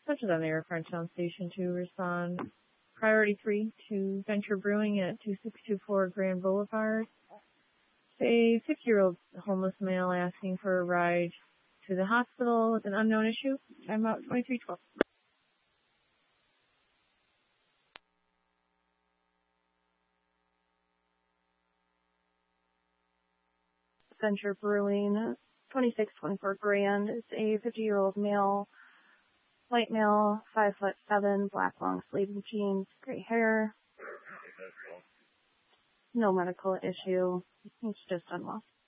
such as on air, Frenchtown Station to respond. Priority 3 to Venture Brewing at 2624 Grand Boulevard. A 50-year-old homeless male asking for a ride to the hospital with an unknown issue. Time out 2312. Venture Brewing, 2624 Grand. It's a 50-year-old male, white male, 5'7", black long sleeve jeans, gray hair. No medical issue. He's just unwell.